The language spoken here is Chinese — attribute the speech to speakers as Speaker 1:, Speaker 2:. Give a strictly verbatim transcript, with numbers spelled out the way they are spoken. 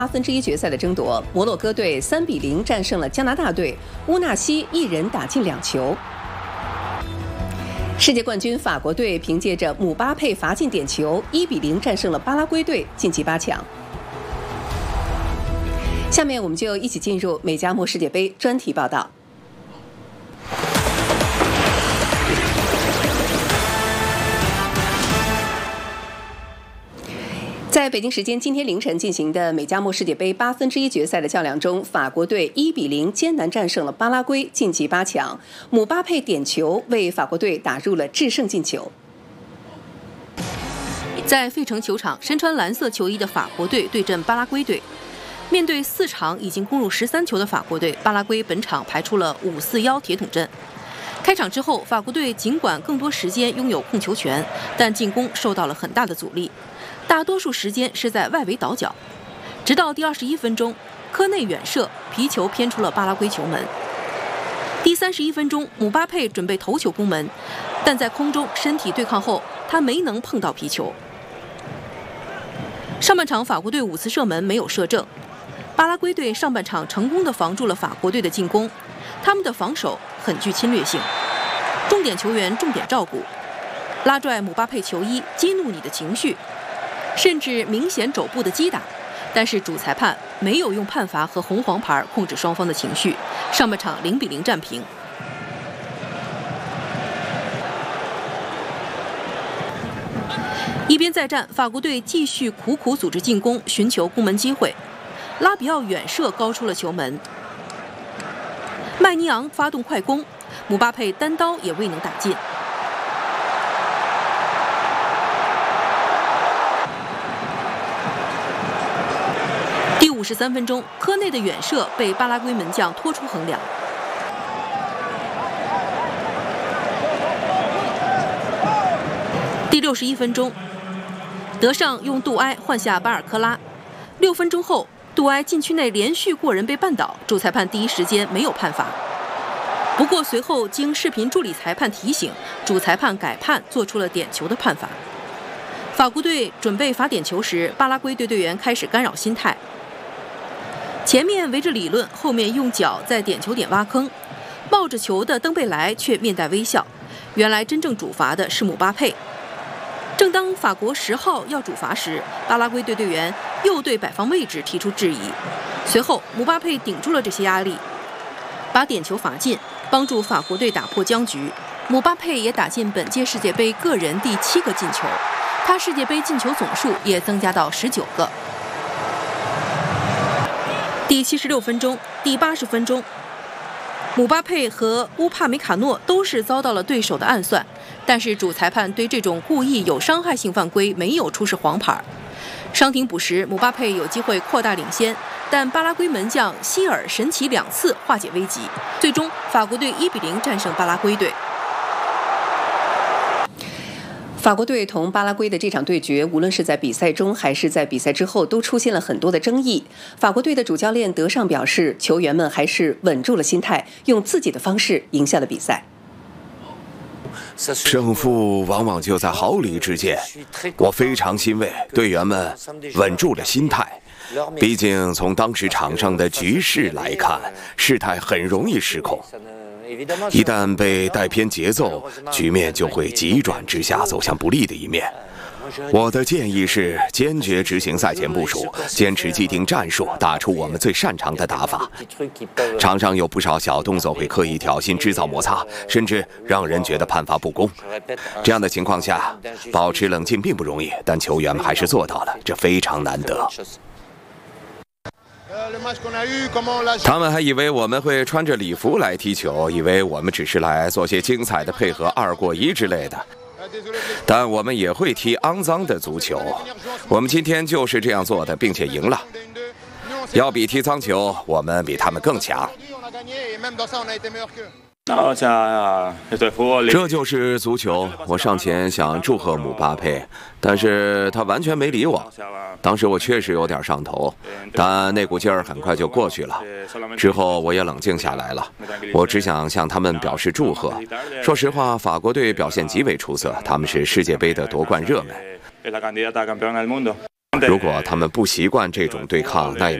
Speaker 1: 八分之一决赛的争夺，摩洛哥队三比零战胜了加拿大队，乌纳西一人打进两球。世界冠军法国队凭借着姆巴佩罚进点球，一比零战胜了巴拉圭队，晋级八强。下面我们就一起进入美加墨世界杯专题报道。 在北京时间今天凌晨进行的美加墨世界杯八分之一决赛的较量中，法国队一比零艰难战胜了巴拉圭，晋级八强。姆巴佩点球为法国队打入了制胜进球。
Speaker 2: 在费城球场，身穿蓝色球衣的法国队对阵巴拉圭队。面对四场已经攻入十三球的法国队，巴拉圭本场排出了五四一铁桶阵。开场之后，法国队尽管更多时间拥有控球权，但进攻受到了很大的阻力。 大多数时间是在外围倒脚，直到第二十一分钟，科内远射，皮球偏出了巴拉圭球门。第三十一分钟，姆巴佩准备头球攻门，但在空中身体对抗后，他没能碰到皮球。上半场法国队五次射门没有射正，巴拉圭队上半场成功地防住了法国队的进攻，他们的防守很具侵略性，重点球员重点照顾，拉拽姆巴佩球衣，激怒你的情绪。 甚至明显肘部的击打，但是主裁判没有用判罚和红黄牌控制双方的情绪。上半场零比零战平。一边再战，法国队继续苦苦组织进攻，寻求攻门机会。拉比奥远射高出了球门，麦尼昂发动快攻，姆巴佩单刀也未能打进。 五十三分钟，科内的远射被巴拉圭门将拖出横梁。第六十一分钟，德尚用杜埃换下巴尔科拉。六分钟后，杜埃禁区内连续过人被绊倒，主裁判第一时间没有判罚。不过随后经视频助理裁判提醒，主裁判改判，做出了点球的判罚。法国队准备罚点球时，巴拉圭队队员开始干扰心态。 前面围着理论，后面用脚在点球点挖坑，抱着球的登贝莱却面带微笑。原来真正主罚的是姆巴佩。正当法国十号要主罚时，巴拉圭队队员又对摆放位置提出质疑。随后，姆巴佩顶住了这些压力，把点球罚进，帮助法国队打破僵局。姆巴佩也打进本届世界杯个人第七个进球，他世界杯进球总数也增加到十九个。 第七十六分钟，第八十分钟，姆巴佩和乌帕梅卡诺都是遭到了对手的暗算，但是主裁判对这种故意有伤害性犯规没有出示黄牌。伤停补时，姆巴佩有机会扩大领先，但巴拉圭门将希尔神奇两次化解危机，最终法国队一比零战胜巴拉圭队。
Speaker 1: 法国队同巴拉圭的这场对决，无论是在比赛中还是在比赛之后，都出现了很多的争议。法国队的主教练德尚表示，球员们还是稳住了心态，用自己的方式赢下了比赛。
Speaker 3: 胜负往往就在毫厘之间，我非常欣慰，队员们稳住了心态。毕竟从当时场上的局势来看，事态很容易失控。 一旦被带偏节奏，局面就会急转直下，走向不利的一面。我的建议是坚决执行赛前部署，坚持既定战术，打出我们最擅长的打法。场上有不少小动作会刻意挑衅，制造摩擦，甚至让人觉得判罚不公。这样的情况下，保持冷静并不容易，但球员们还是做到了，这非常难得。 他们还以为我们会穿着礼服来踢球，以为我们只是来做些精彩的配合、二过一之类的。但我们也会踢肮脏的足球。我们今天就是这样做的，并且赢了。要比踢脏球，我们比他们更强。 这就是足球。我上前想祝贺姆巴佩，但是他完全没理我。当时我确实有点上头，但那股劲儿很快就过去了。之后我也冷静下来了，我只想向他们表示祝贺。说实话，法国队表现极为出色，他们是世界杯的夺冠热门。 如果他们不习惯这种对抗，那也